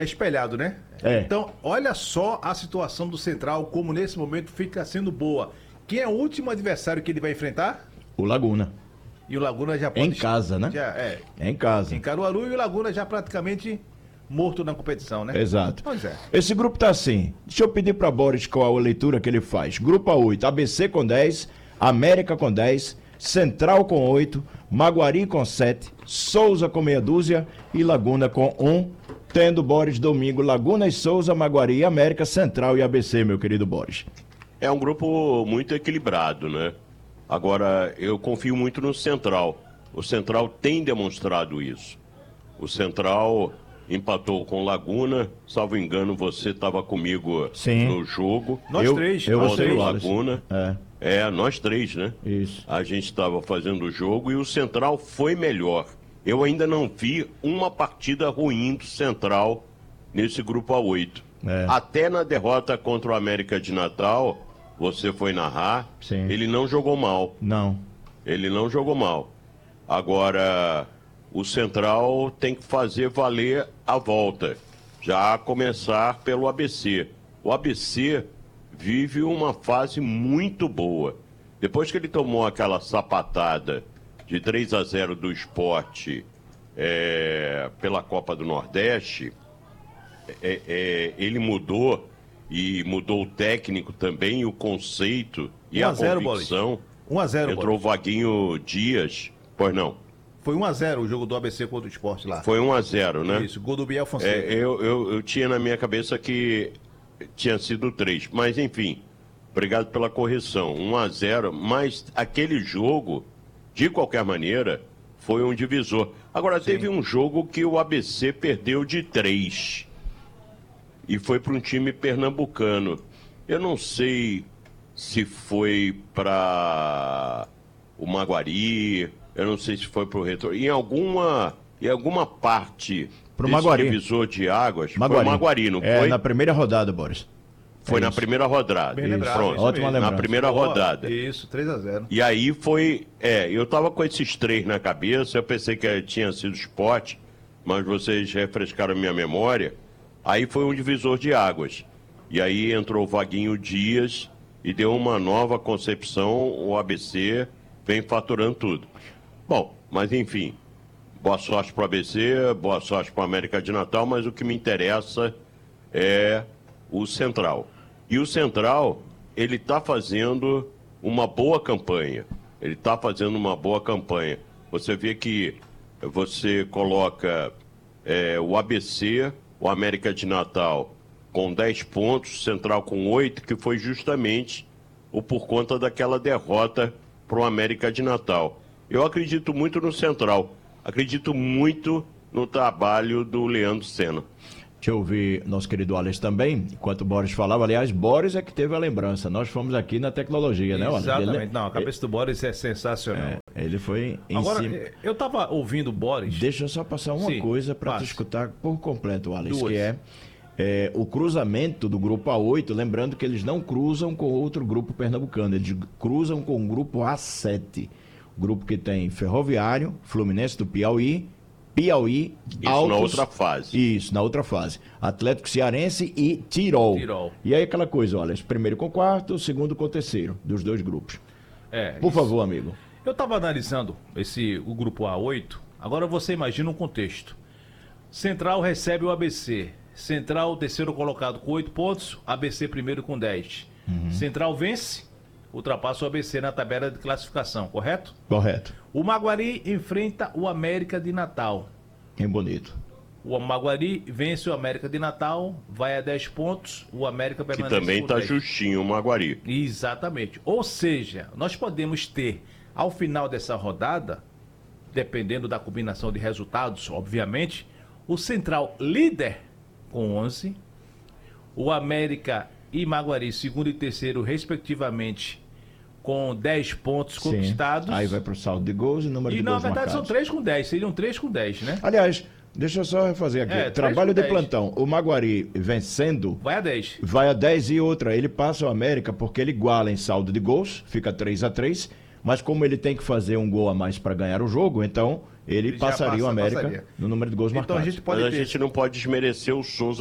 É espelhado, né? É. Então, olha só a situação do Central, como nesse momento fica sendo boa. Quem é o último adversário que ele vai enfrentar? O Laguna. E o Laguna já pode... Em casa, né? Já, Em casa. em Caruaru, e o Laguna já praticamente morto na competição, né? Exato. Pois é. Esse grupo tá assim. Deixa eu pedir para Boris qual a leitura que ele faz. Grupo A8, ABC com 10, América com 10, Central com 8, Maguari com 7, Souza com meia dúzia e Laguna com 1. Tendo Boris domingo, Laguna e Souza, Maguari, América, Central e ABC, meu querido Boris. É um grupo muito equilibrado, né? Agora, eu confio muito no Central. O Central tem demonstrado isso. O Central empatou com Laguna, salvo engano, você estava comigo Sim. no jogo. Nós três. Eu Contra sei, o Wallace. Laguna. Nós três, né? Isso. A gente estava fazendo o jogo e o Central foi melhor. Eu ainda não vi uma partida ruim do Central nesse grupo A8. Até na derrota contra o América de Natal, você foi narrar, Sim. ele não jogou mal. Não. Ele não jogou mal. Agora, o Central tem que fazer valer a volta. Já a começar pelo ABC. O ABC vive uma fase muito boa. Depois que ele tomou aquela sapatada de 3-0 do Sport pela Copa do Nordeste, ele mudou, e mudou o técnico também, o conceito e a convicção. 1-0, Entrou o Vaguinho Dias, pois não. Foi 1-0 o jogo do ABC contra o Sport lá. Foi 1-0, né? Isso, gol do Biel Fonseca. Eu tinha na minha cabeça que tinha sido 3, mas enfim, obrigado pela correção. 1-0, mas aquele jogo, de qualquer maneira, foi um divisor. Agora, teve um jogo que o ABC perdeu de 3 e foi para um time pernambucano. Eu não sei se foi para o Maguari, eu não sei se foi para o Retorno. Em alguma parte Pro desse Maguari. divisor de águas, Maguari. foi o Maguari, não foi? Na primeira rodada, Boris. Foi na isso. primeira rodada. Bem lembrado, Pronto. isso Ótima mesmo. lembrança. Na primeira rodada. Isso, 3-0. E aí foi. Eu tava com esses 3 na cabeça, eu pensei que tinha sido Sport, mas vocês refrescaram a minha memória. Aí foi um divisor de águas. E aí entrou o Vaguinho Dias e deu uma nova concepção, o ABC vem faturando tudo. Bom, mas enfim, boa sorte para o ABC, boa sorte para a América de Natal, mas o que me interessa é o Central. E o Central, ele está fazendo uma boa campanha. Você vê que você coloca o ABC, o América de Natal com 10 pontos, o Central com 8, que foi justamente por conta daquela derrota para o América de Natal. Eu acredito muito no Central, acredito muito no trabalho do Leandro Senna. Deixa eu ouvir nosso querido Alex também, enquanto o Boris falava. Aliás, Boris é que teve a lembrança. Nós fomos aqui na tecnologia, né, Alex? Exatamente. Não, a cabeça do Boris é sensacional. Ele foi em Agora, cima. eu tava ouvindo o Boris. Deixa eu só passar uma Sim, coisa para tu passe. escutar por completo, Alex, Duas. que é o cruzamento do grupo A8, lembrando que eles não cruzam com outro grupo pernambucano, eles cruzam com o grupo A7, grupo que tem Ferroviário, Fluminense do Piauí, Isso Altos, na outra fase. Isso, na outra fase. Atlético Cearense e Tirol. E aí aquela coisa, olha, primeiro com quarto, segundo com terceiro, dos dois grupos. Por favor, amigo. Eu estava analisando o grupo A8, agora você imagina um contexto. Central recebe o ABC. Central, terceiro colocado com 8 pontos, ABC primeiro com 10. Central vence, ultrapassa o ABC na tabela de classificação, correto? Correto. O Maguari enfrenta o América de Natal. Bem bonito. O Maguari vence o América de Natal, vai a 10 pontos, o América Que permanece também com está 10. justinho o Maguari. Exatamente. Ou seja, nós podemos ter, ao final dessa rodada, dependendo da combinação de resultados, obviamente, o Central líder com 11, o América e Maguari segundo e terceiro, respectivamente, com 10 pontos conquistados. Aí vai para o saldo de gols e número de E na gols verdade marcados. são 3 com 10, seriam 3 com 10, né? Aliás, deixa eu só refazer aqui. 3 Trabalho com de 10. plantão. O Maguari vencendo, Vai a 10. vai a 10 e outra. Ele passa o América porque ele iguala em saldo de gols, fica 3-3. mas como ele tem que fazer um gol a mais para ganhar o jogo, então ele Ele já passaria o América passaria. no número de gols Então a marcados. gente pode Mas a ter. gente não pode desmerecer o Souza